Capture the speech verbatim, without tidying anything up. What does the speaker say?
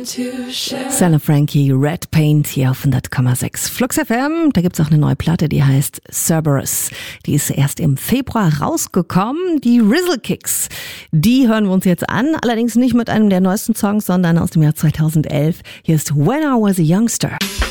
Stella Frankie, Red Paint hier auf hundert Komma sechs Flux F M. Da gibt's auch eine neue Platte, die heißt Cerberus. Die ist erst im Februar rausgekommen. Die Rizzle Kicks, die hören wir uns jetzt an. Allerdings nicht mit einem der neuesten Songs, sondern aus dem Jahr zweitausendelf. Hier ist When I Was a Youngster.